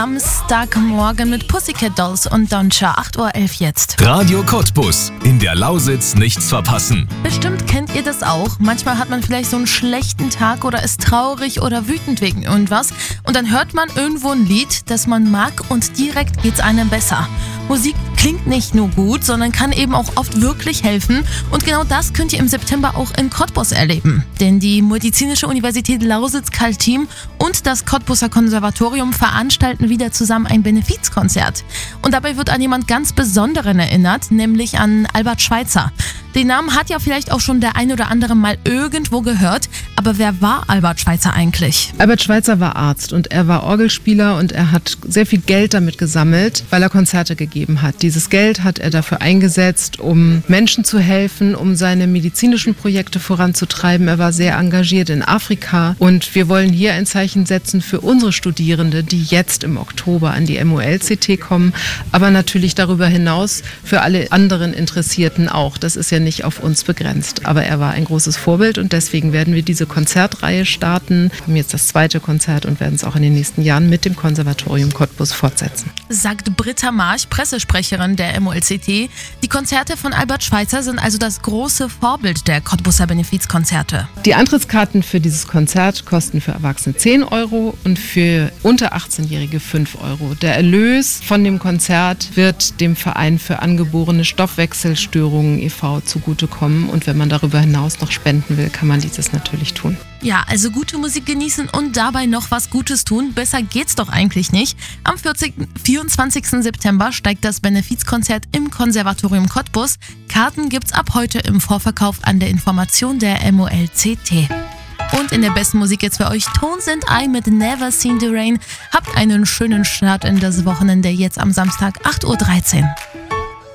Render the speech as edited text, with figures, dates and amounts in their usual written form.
Samstagmorgen mit Pussycat Dolls und Doncha, 8:11 Uhr jetzt. Radio Cottbus. In der Lausitz nichts verpassen. Bestimmt kennt ihr das auch. Manchmal hat man vielleicht so einen schlechten Tag oder ist traurig oder wütend wegen irgendwas. Und dann hört man irgendwo ein Lied, das man mag und direkt geht's einem besser. Musik klingt nicht nur gut, sondern kann eben auch oft wirklich helfen. Und genau das könnt ihr im September auch in Cottbus erleben. Denn die Medizinische Universität Lausitz-Kaltim und das Cottbuser Konservatorium veranstalten wieder zusammen ein Benefizkonzert. Und dabei wird an jemand ganz Besonderen erinnert, nämlich an Albert Schweitzer. Den Namen hat ja vielleicht auch schon der ein oder andere mal irgendwo gehört. Aber wer war Albert Schweitzer eigentlich? Albert Schweitzer war Arzt und er war Orgelspieler und er hat sehr viel Geld damit gesammelt, weil er Konzerte gegeben hat. Dieses Geld hat er dafür eingesetzt, um Menschen zu helfen, um seine medizinischen Projekte voranzutreiben. Er war sehr engagiert in Afrika und wir wollen hier ein Zeichen setzen für unsere Studierende, die jetzt im Oktober an die MOL-CT kommen, aber natürlich darüber hinaus für alle anderen Interessierten auch. Das ist ja nicht auf uns begrenzt, aber er war ein großes Vorbild und deswegen werden wir diese Konzertreihe starten. Wir haben jetzt das 2. Konzert und werden es auch in den nächsten Jahren mit dem Konservatorium Cottbus fortsetzen. Sagt Britta March, Pressesprecherin der MOL-CT. Die Konzerte von Albert Schweitzer sind also das große Vorbild der Cottbuser Benefizkonzerte. Die Eintrittskarten für dieses Konzert kosten für Erwachsene 10 Euro und für unter 18-Jährige 5 Euro. Der Erlös von dem Konzert wird dem Verein für angeborene Stoffwechselstörungen e.V. zugutekommen und wenn man darüber hinaus noch spenden will, kann man dieses natürlich tun. Ja, also gute Musik genießen und dabei noch was Gutes tun. Besser geht's doch eigentlich nicht. Am 24. September steigt das Benefizkonzert im Konservatorium Cottbus. Karten gibt's ab heute im Vorverkauf an der Information der MOL-CT. Und in der besten Musik jetzt für euch Tones and I mit Never Seen the Rain. Habt einen schönen Start in das Wochenende jetzt am Samstag, 8:13 Uhr.